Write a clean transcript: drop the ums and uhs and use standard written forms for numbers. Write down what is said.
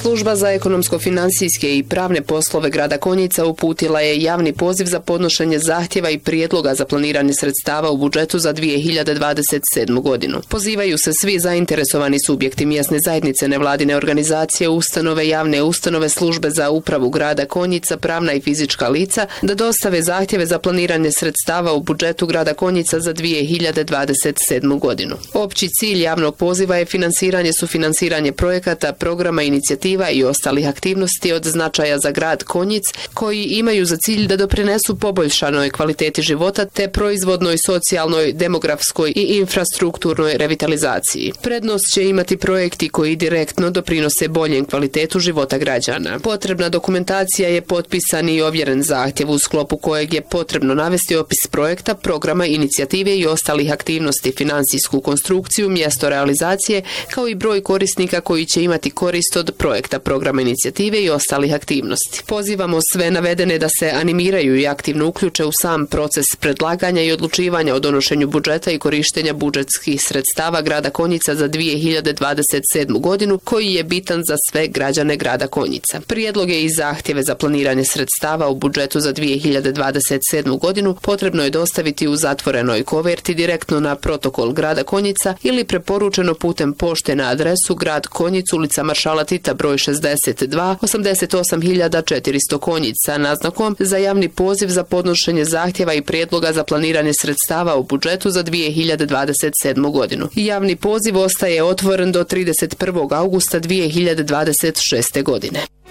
Služba za ekonomsko-finansijske i pravne poslove grada Konjica uputila je javni poziv za podnošenje zahtjeva i prijedloga za planiranje sredstava u budžetu za 2027. godinu. Pozivaju se svi zainteresovani subjekti mjesne zajednice, nevladine organizacije, ustanove, javne ustanove, službe za upravu grada Konjica, pravna i fizička lica da dostave zahtjeve za planiranje sredstava u budžetu grada Konjica za 2027. godinu. Opći cilj javnog poziva je sufinansiranje projekata, programa, inicijativa i ostalih aktivnosti od značaja za grad Konjic koji imaju za cilj da doprinesu poboljšanoj kvaliteti života te proizvodnoj, socijalnoj, demografskoj i infrastrukturnoj revitalizaciji. Prednost će imati projekti koji direktno doprinose boljem kvalitetu života građana. Potrebna dokumentacija je potpisan i ovjeren zahtjev u sklopu kojeg je potrebno navesti opis projekta, programa, inicijative i ostalih aktivnosti, finansijsku konstrukciju, mjesto realizacije, kao i broj korisnika koji će imati korist od projekta, programa, inicijative i ostalih aktivnosti. Pozivamo sve navedene da se animiraju i aktivno uključe u sam proces predlaganja i odlučivanja o donošenju budžeta i korištenja budžetskih sredstava grada Konjica za 2027. godinu, koji je bitan za sve građane grada Konjica. Prijedloge i zahtjeve za planiranje sredstava u budžetu za 2027. godinu potrebno je dostaviti u zatvorenoj koverti direktno na protokol grada Konjica ili preporučeno putem pošte na adresu grad Konjic, ulica Maršala Tita, broj 62, 88.400 Konjic sa naznakom za javni poziv za podnošenje zahtjeva i prijedloga za planiranje sredstava u budžetu za 2027. godinu. Javni poziv ostaje otvoren do 31. augusta 2026. godine.